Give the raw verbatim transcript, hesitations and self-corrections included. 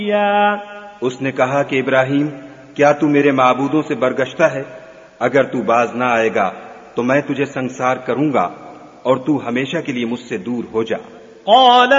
उसने कहा कि इब्राहिम, क्या तू मेरे माबूदों से बरगश्ता है? अगर तू बाज ना आएगा तो मैं तुझे संसार करूंगा और तू हमेशा के लिए मुझसे दूर हो जा।